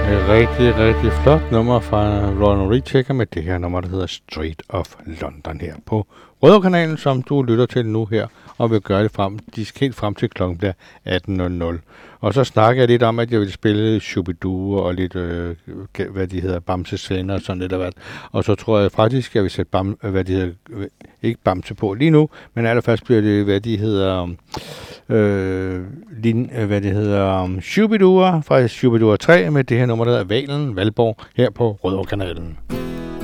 Et rigtig, rigtig flot nummer fra Ronald Rechecker med det her nummer, der hedder Street of London her på Rødovre-kanalen, som du lytter til nu her, og vil gøre det helt frem til klokken bliver 18.00. Og så snakker jeg lidt om, at jeg vil spille Shubidoo og lidt, hvad de hedder, Bamses Venner og sådan lidt af hvad. Og så tror jeg faktisk, at jeg vil sætte ikke Bamse på lige nu, men allerførst bliver det, hvad de hedder, Shubidoo fra Shubidoo 3 med det her nummer, der hedder Valen Valborg her på Rødovre-kanalen.